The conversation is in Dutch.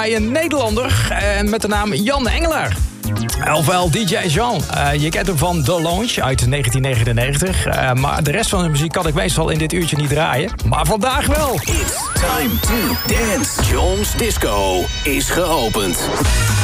Een Nederlander met de naam Jan Engelaar. Ofwel DJ Jean. Je kent hem van The Lounge uit 1999. Maar de rest van de muziek kan ik meestal in dit uurtje niet draaien. Maar vandaag wel. It's time to dance. John's Disco is geopend.